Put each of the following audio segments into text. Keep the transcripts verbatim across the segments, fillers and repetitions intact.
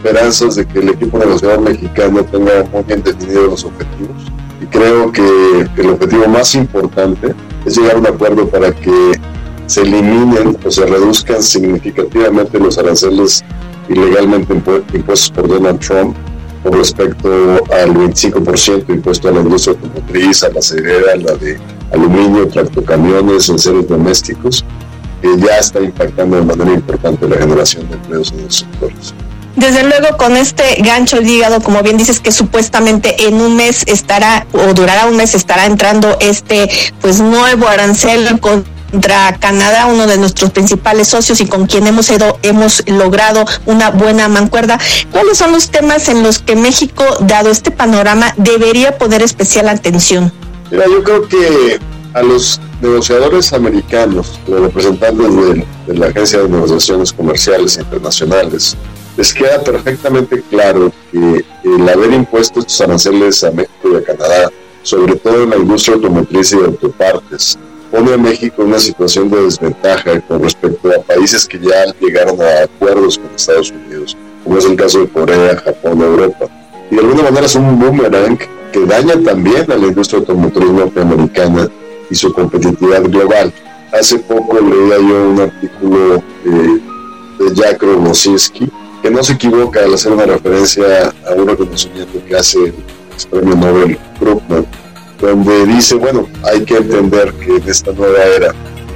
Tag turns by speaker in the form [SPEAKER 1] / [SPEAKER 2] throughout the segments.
[SPEAKER 1] esperanzas de que el equipo negociador mexicano tenga muy bien definidos los objetivos. Y creo que el objetivo más importante es llegar a un acuerdo para que se eliminen o se reduzcan significativamente los aranceles ilegalmente impuestos por Donald Trump con respecto al veinticinco por ciento impuesto a la industria automotriz, a la acerera, a la de aluminio, tractocamiones, enseres domésticos, que ya está impactando de manera importante la generación de empleos en los sectores.
[SPEAKER 2] Desde luego, con este gancho al hígado, como bien dices, que supuestamente en un mes estará, o durará un mes, estará entrando este pues nuevo arancel contra Canadá, uno de nuestros principales socios y con quien hemos, edo, hemos logrado una buena mancuerda. ¿Cuáles son los temas en los que México, dado este panorama, debería poner especial atención?
[SPEAKER 1] Mira, yo creo que a los negociadores americanos, los representantes de, de la Agencia de Negociaciones Comerciales Internacionales, les queda perfectamente claro que el haber impuesto estos aranceles a México y a Canadá, sobre todo en la industria automotriz y de autopartes, pone a México en una situación de desventaja con respecto a países que ya llegaron a acuerdos con Estados Unidos, como es el caso de Corea, Japón, Europa. Y de alguna manera es un boomerang que daña también a la industria automotriz norteamericana y su competitividad global. Hace poco leía yo un artículo eh, de Jack Rogozinski, que no se equivoca al hacer una referencia a un reconocimiento que hace el premio Nobel Krugman, donde dice, bueno, hay que entender que en esta nueva era,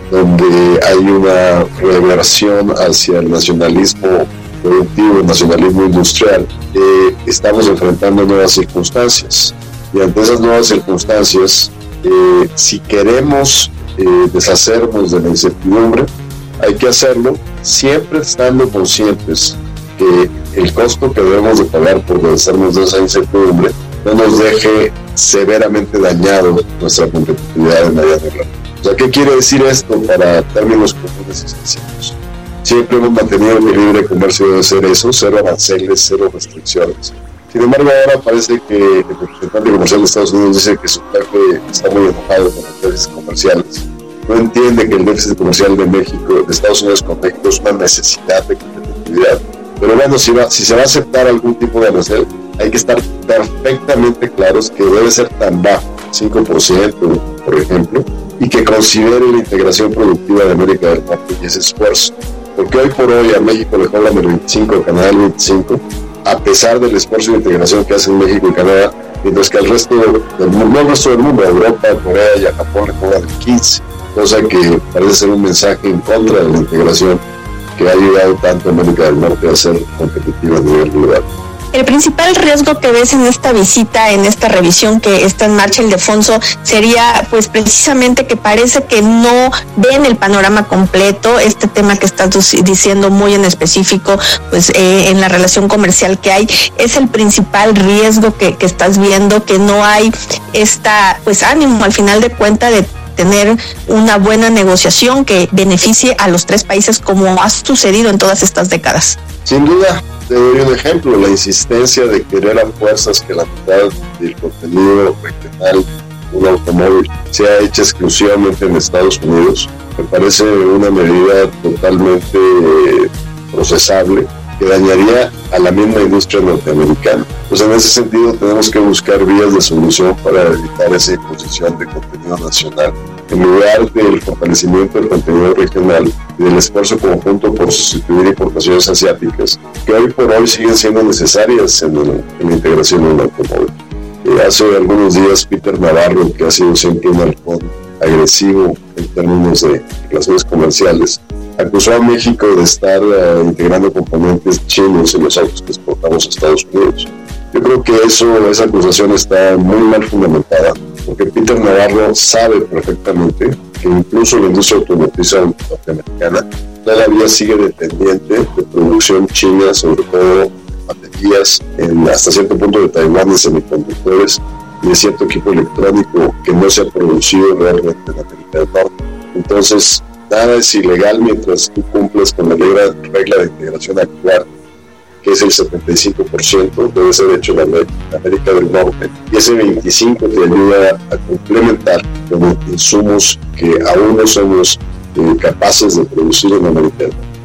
[SPEAKER 1] donde hay una reversión hacia el nacionalismo productivo, el nacionalismo industrial, eh, estamos enfrentando nuevas circunstancias. Y ante esas nuevas circunstancias, eh, si queremos eh, deshacernos de la incertidumbre, hay que hacerlo siempre estando conscientes que el costo que debemos de pagar por deshacernos de esa incertidumbre no nos deje severamente dañado nuestra competitividad en mediano plazo. O sea, ¿qué quiere decir esto para términos comunes y sencillos? Siempre hemos mantenido que el libre comercio debe ser eso, cero aranceles, cero restricciones. Sin embargo, ahora parece que el representante comercial de Estados Unidos dice que su jefe está muy enojado con los déficits comerciales. No entiende que el déficit comercial de México, de Estados Unidos con México, es una necesidad de competitividad. Pero bueno, si, va, si se va a aceptar algún tipo de arancel, hay que estar perfectamente claros que debe ser tan bajo, cinco por ciento, por ejemplo, y que considere la integración productiva de América del Norte y ese esfuerzo. Porque hoy por hoy a México le cobran el veinticinco, a Canadá el veinticinco, a pesar del esfuerzo de integración que hacen México y Canadá, mientras que al resto del mundo, no al resto del mundo, a Europa, a Corea y a Japón le cobran el quince, cosa que parece ser un mensaje en contra de la integración que ha ayudado tanto a América del Norte a ser competitiva a nivel global.
[SPEAKER 2] El principal riesgo que ves en esta visita, en esta revisión que está en marcha, Ildefonso, sería pues precisamente que parece que no ven el panorama completo, este tema que estás diciendo muy en específico, pues eh, en la relación comercial que hay, es el principal riesgo que, que estás viendo, que no hay esta pues ánimo al final de cuentas de tener una buena negociación que beneficie a los tres países como ha sucedido en todas estas décadas.
[SPEAKER 1] Sin duda, te doy un ejemplo, la insistencia de querer a fuerzas que la mitad del contenido regional de un automóvil sea hecha exclusivamente en Estados Unidos, me parece una medida totalmente eh, procesable que dañaría a la misma industria norteamericana. Pues en ese sentido tenemos que buscar vías de solución para evitar esa imposición de contenido nacional, en lugar del fortalecimiento del contenido regional y del esfuerzo conjunto por sustituir importaciones asiáticas, que hoy por hoy siguen siendo necesarias en, el, en la integración de un automóvil. Eh, hace algunos días Peter Navarro, que ha sido siempre un halcón agresivo en términos de relaciones comerciales, acusó a México de estar uh, integrando componentes chinos en los autos que exportamos a Estados Unidos. Yo creo que eso, esa acusación está muy mal fundamentada, porque Peter Navarro sabe perfectamente que incluso la industria automotriz norteamericana todavía sigue dependiente de producción china, sobre todo baterías, en, hasta cierto punto de Taiwán, de semiconductores y de cierto equipo electrónico que no se ha producido realmente en América del Norte. Entonces, nada es ilegal mientras tú cumples con la regla de integración actual, que es el setenta y cinco por ciento, debe ser hecho en América del Norte, y ese veinticinco por ciento te ayuda a complementar con insumos que aún no somos eh, capaces de producir en América del Norte.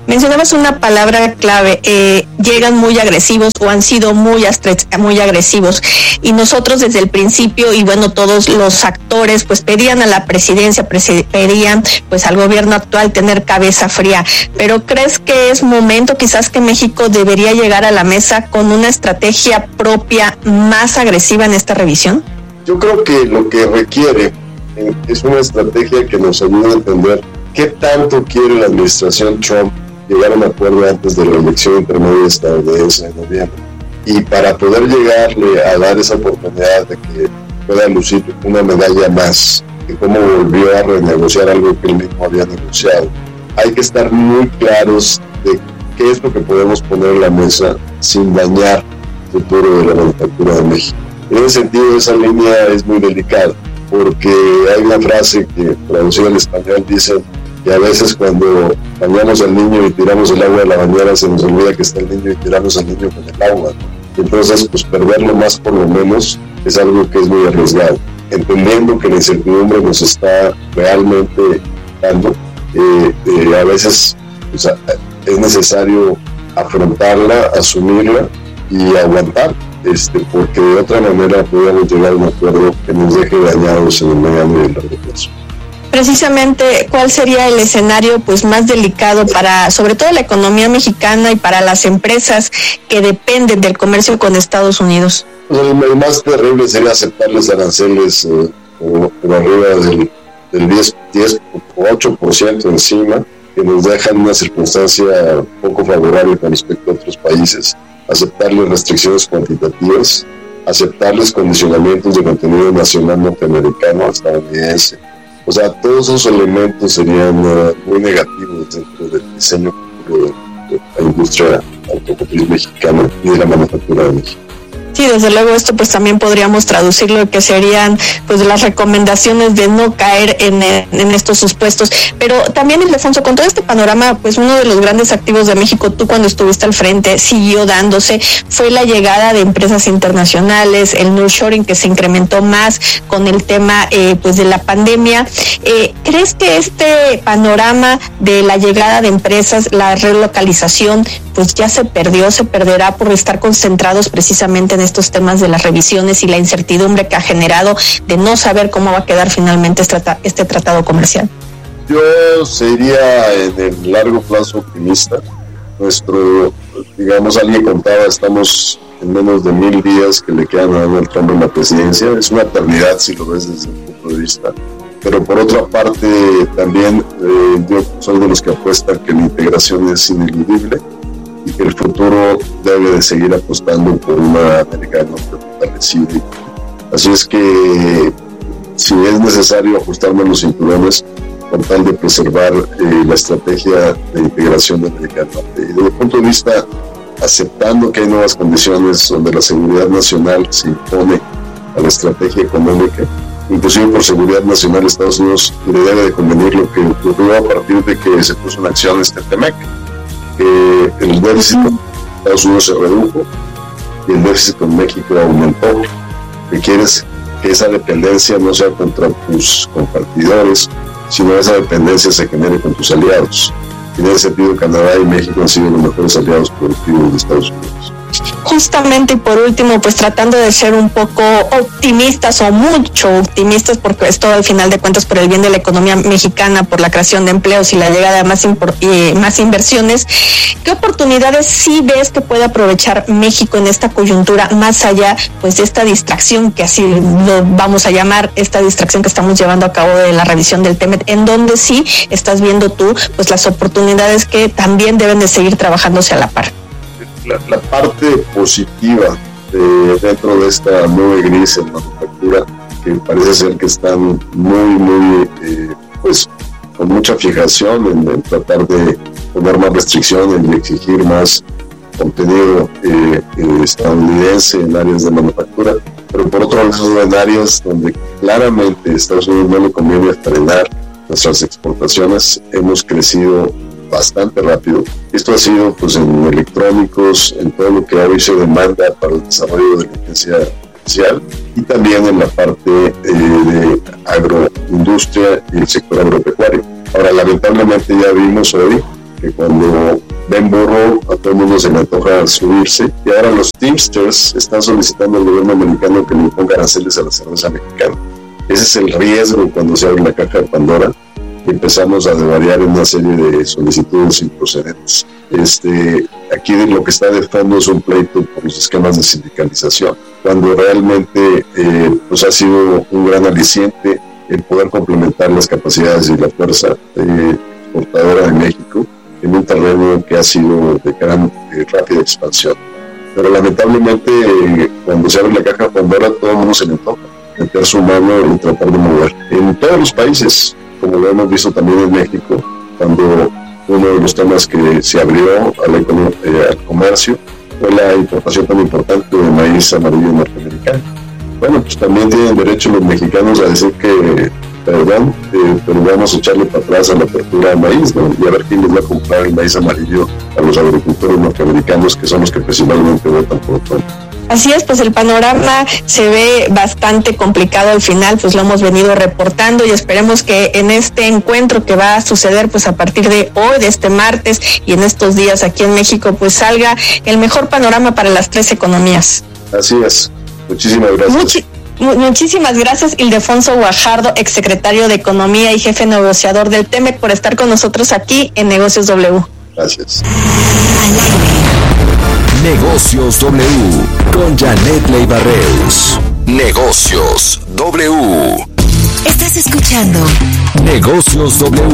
[SPEAKER 2] Mencionabas una palabra clave, eh, llegan muy agresivos o han sido muy, astre- muy agresivos, y nosotros desde el principio, y bueno, todos los actores pues pedían a la presidencia, presi- pedían pues al gobierno actual tener cabeza fría, pero ¿crees que es momento quizás que México debería llegar a la mesa con una estrategia propia más agresiva en esta revisión?
[SPEAKER 1] Yo creo que lo que requiere eh, es una estrategia que nos ayude a entender qué tanto quiere la administración Trump llegar a un acuerdo antes de la elección intermedia estadounidense en noviembre. Y para poder llegarle a dar esa oportunidad de que pueda lucir una medalla más, de cómo volvió a renegociar algo que él mismo había negociado, hay que estar muy claros de qué es lo que podemos poner en la mesa sin dañar el futuro de la manufactura de México. En ese sentido, esa línea es muy delicada, porque hay una frase que traducida al español dice que a veces cuando bañamos al niño y tiramos el agua de la bañera se nos olvida que está el niño y tiramos al niño con el agua. Entonces, pues perderlo más por lo menos es algo que es muy arriesgado. Entendiendo que la incertidumbre nos está realmente dando, eh, eh, a veces o sea, es necesario afrontarla, asumirla y aguantar, este, porque de otra manera podemos llegar a un acuerdo que nos deje dañados en el mediano y el largo plazo.
[SPEAKER 2] Precisamente, ¿cuál sería el escenario pues más delicado para, sobre todo la economía mexicana y para las empresas que dependen del comercio con Estados Unidos?
[SPEAKER 1] Pues el, el más terrible sería aceptarles aranceles eh, por, por arriba del, del diez, diez o ocho por ciento encima, que nos dejan una circunstancia poco favorable con respecto a otros países, aceptarles restricciones cuantitativas, aceptarles condicionamientos de contenido nacional norteamericano, estadounidense. O sea, todos esos elementos serían uh, muy negativos dentro del diseño futuro de, de la industria automotriz mexicana y de la manufactura de México.
[SPEAKER 2] Sí, desde luego esto pues también podríamos traducirlo que serían pues las recomendaciones de no caer en, en estos supuestos, pero también, Ildefonso, con todo este panorama, pues uno de los grandes activos de México, tú cuando estuviste al frente, siguió dándose, fue la llegada de empresas internacionales, el nearshoring que se incrementó más con el tema eh, pues de la pandemia. Eh, ¿crees que este panorama de la llegada de empresas, la relocalización, pues ya se perdió, se perderá por estar concentrados precisamente en estos temas de las revisiones y la incertidumbre que ha generado de no saber cómo va a quedar finalmente este, este tratado comercial?
[SPEAKER 1] Yo sería en el largo plazo optimista. Nuestro, digamos, alguien contaba, estamos en menos de mil días que le quedan a Donald Trump en la presidencia. Es una eternidad si lo ves desde el punto de vista. Pero por otra parte, también eh, yo soy de los que apuestan que la integración es ineludible y que el futuro debe de seguir apostando por una América del Norte fortalecida. Así es que si es necesario ajustarme los cinturones con tal de preservar eh, la estrategia de integración de América del Norte. Y desde el punto de vista, aceptando que hay nuevas condiciones donde la seguridad nacional se impone a la estrategia económica, inclusive por seguridad nacional Estados Unidos le debe de convenir lo que ocurrió a partir de que se puso en acción este TEMEC, que el déficit con Estados Unidos se redujo y el déficit con México aumentó. Que quieres que esa dependencia no sea contra tus compartidores, sino esa dependencia se genere con tus aliados. En ese sentido, Canadá y México han sido los mejores aliados productivos de Estados Unidos.
[SPEAKER 2] Justamente, y por último, pues tratando de ser un poco optimistas o mucho optimistas, porque esto al final de cuentas por el bien de la economía mexicana, por la creación de empleos y la llegada de más, impor- eh, más inversiones, ¿qué oportunidades sí ves que puede aprovechar México en esta coyuntura, más allá pues de esta distracción, que así lo vamos a llamar, esta distracción que estamos llevando a cabo de la revisión del TEMEC, en donde sí estás viendo tú pues las oportunidades que también deben de seguir trabajándose a la par?
[SPEAKER 1] La, la parte positiva eh, dentro de esta nube gris en manufactura, que parece ser que están muy, muy, eh, pues, con mucha fijación en, en tratar de poner más restricciones y exigir más contenido eh, eh, estadounidense en áreas de manufactura, pero por otro lado en áreas donde claramente a Estados Unidos no le conviene frenar nuestras exportaciones, hemos crecido bastante rápido. Esto ha sido pues en electrónicos, en todo lo que hoy se demanda para el desarrollo de la inteligencia artificial y también en la parte eh, de agroindustria y el sector agropecuario. Ahora, lamentablemente ya vimos hoy que cuando ven burro a todo el mundo se le antoja subirse, y ahora los Teamsters están solicitando al gobierno americano que le imponga aranceles a la cerveza mexicana. Ese es el riesgo cuando se abre la caja de Pandora y empezamos a devariar en una serie de solicitudes improcedentes. Este, aquí lo que está de fondo es un pleito por los esquemas de sindicalización, cuando realmente eh, pues ha sido un gran aliciente el poder complementar las capacidades y la fuerza eh, exportadora de México en un terreno que ha sido de gran eh, rápida expansión. Pero lamentablemente eh, cuando se abre la caja de Pandora todo el mundo se le toca meter su mano y tratar de mover. En todos los países, como lo hemos visto también en México, cuando uno de los temas que se abrió a la, eh, al comercio fue la importación tan importante de maíz amarillo norteamericano. Bueno, pues también tienen derecho los mexicanos a decir que, perdón, eh, pero vamos a echarle para atrás a la apertura de maíz, ¿no? Y a ver quién les va a comprar el maíz amarillo a los agricultores norteamericanos, que son los que principalmente votan por Trump.
[SPEAKER 2] Así es, pues el panorama se ve bastante complicado al final, pues lo hemos venido reportando y esperemos que en este encuentro que va a suceder pues a partir de hoy, de este martes y en estos días aquí en México, pues salga el mejor panorama para las tres economías.
[SPEAKER 1] Así es, muchísimas gracias.
[SPEAKER 2] Muchi- Muchísimas gracias, Ildefonso Guajardo, exsecretario de Economía y jefe negociador del T E M E C, por estar con nosotros aquí en Negocios W.
[SPEAKER 1] Gracias.
[SPEAKER 3] Negocios W con Janet Leiva-Reus. Negocios W.
[SPEAKER 4] Estás escuchando
[SPEAKER 3] Negocios W.